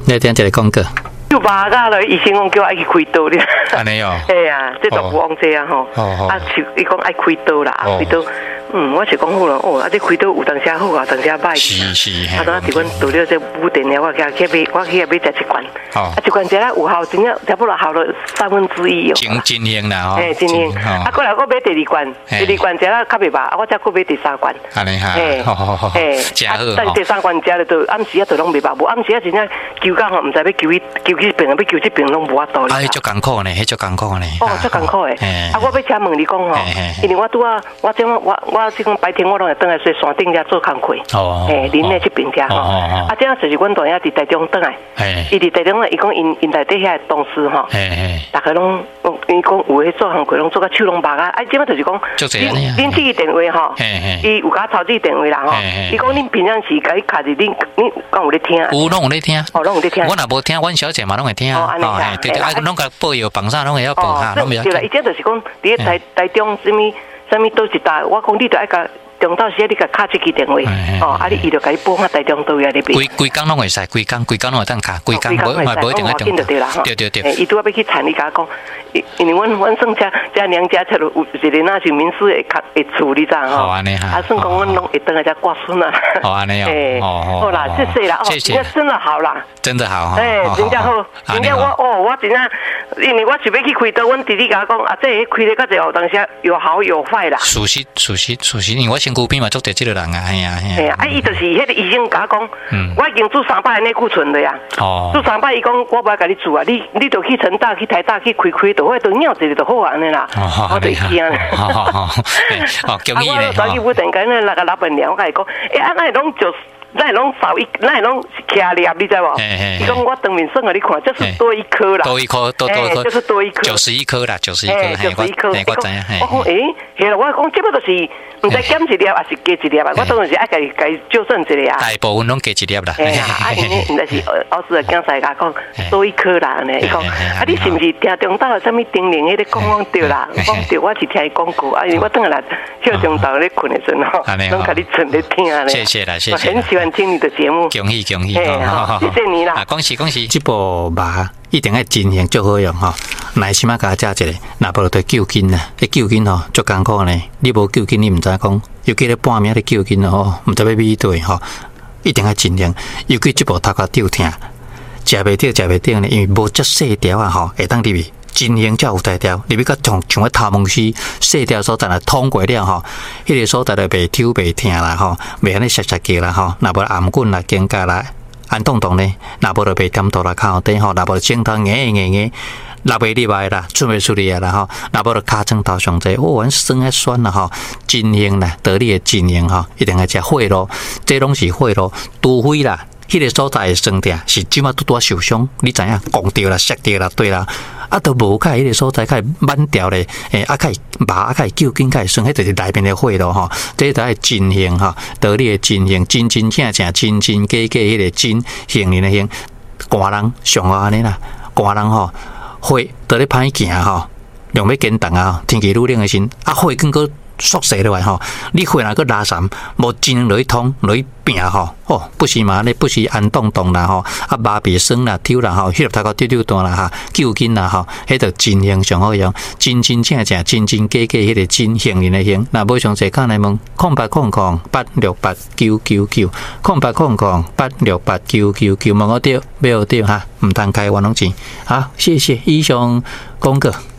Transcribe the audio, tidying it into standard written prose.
你听一个广告。 就八个了，医生讲叫我爱去开刀咧。 安尼哦。 哎呀，这都不往这啊吼。啊，伊讲爱开刀啦，开刀。我是讲好了，啊，这开刀有当时好啊，当时歹。 是。 啊，当时阮到了这武店了，我去买，我去买食一罐。啊，一罐食了有效，真正差不多效了1/3哦。 真兴啦吼。 真兴。啊，过来我买第二罐，第二罐食了较袂饱，啊，我再去买第三罐。 安尼哈。好。真好。 但第三罐食了，就暗时啊，就拢袂饱，无暗时啊，真正求工吼，唔知要求去病，要求这病拢无法度。 啊，迄足艰苦呢，迄足艰苦呢。 足艰苦诶。啊，我要请问你讲吼，因为我拄啊，我即讲白天我拢会倒来说山顶遐做工课，恁咧去病遮吼，啊，这样就是阮大爷伫台中倒来，伊伫台中啊，伊讲因内底遐同事吼，大家拢伊讲有诶做工课拢做甲手拢麻啊，啊，即摆就是讲，恁这个电话吼，伊有甲抄这个电话啦吼，伊讲恁平常时甲伊卡伫恁讲有咧听， 有拢有咧听， 拢有咧听， 我若无听，阮小姐嘛拢会听，对，啊，拢甲报药放啥拢会晓报哈，拢袂晓。 对啦，伊这就是讲伫台中什么倒一搭，我讲你著爱甲中昼时你甲卡这支电话，啊，你伊著甲你报下台中倒遐咧边。规工拢会使，规工拢会当卡，规工无一定爱中。对。伊拄仔要去产，你甲我讲，因为阮算遮娘家出有一个那是民事会处理咋吼。安尼哈。啊，算讲阮拢会当来遮挂孙啊。安尼哦。好啦，谢谢啦，真的好啦。 真的好。 真正好，真正我真正，因为我是要去开刀，阮弟弟甲我讲啊，这开咧较济哦，当时有好有坏啦。属实，因为我身躯边嘛做着即个人啊，哎呀。啊，伊就是迄个医生甲我讲，我已经做3摆内固醇了呀。做3摆，伊讲我不要甲你做啊，你就去成大、去台大去开刀，或者尿一个就好安尼啦。我就惊咧。 恭喜咧。 我早起5点跟那个老板娘我甲伊讲，啊，那拢就。那拢少一，那拢徛粒，你知无？伊讲我当面算给你看，就是多一颗啦。多一颗，就是多一颗。91颗啦，91颗。我知影。我讲嘿啦，我讲这个就是唔知减一粒还是加一粒啊？我当然是爱甲伊纠正一下啊。大部分拢加一粒啦。啊，因为唔是老师讲师甲讲多一颗啦，安尼。伊讲啊，你是唔是听中昼什么叮咛迄个讲对啦？讲对，我是听伊讲过啊，因为我当然休中昼咧困的时候，拢甲你存咧听咧。谢谢啦，谢谢。很喜欢听你的节目，恭喜！谢谢你啦，恭喜！这部麻一定要真型最好用吼，耐心啊，甲食一个，若无就救筋啦。迄救筋吼足艰苦呢，你无救筋你唔知讲，尤其咧半暝咧救筋吼，唔知要美对吼，一定要真型。尤其这部头壳吊疼，食袂着呢，因为无遮细条啊吼，会当入去。真型才有大条，入去甲像个头毛丝细条所在啊，通过了吼，迄个所在就袂抽袂疼啦吼，袂安尼涩叫啦吼，若无颔棍啦、肩胛啦、安洞洞呢，若无就袂点头啦、骹底吼，若无镜头硬，若袂入来啦，出袂出嚟啊啦吼，若无就骹床头上济，阮酸啊酸啦吼，真型啦，得力的真型吼，一定要食血咯，这拢是血咯，除非啦。迄个所在的酸痛是即马拄受伤，你知影？讲着啦、摔着啦，对啦，啊，都无较迄个所在较挽掉咧，啊，较麻，啊，较救筋，较酸，迄就是内面的血咯吼。这就系真型吼，道理的真型，真正真假，真假迄个真型的型，寒人上安尼啦，寒人吼，血都咧歹行吼，量要减重啊，天气愈冷的时，啊，血更个。缩细落来吼，你血若个拉散，无真能落去通，落去拼吼，不是嘛？你不是安洞洞啦吼，啊麻痹酸啦、抽啦吼，血头壳丢断啦哈，救筋啦吼，迄个真型上好用，真正真假，迄个真型人的型。若无详细看来问，0800868999 0800868999，问我对，买我对哈，唔通开我拢钱。好，谢谢以上广告。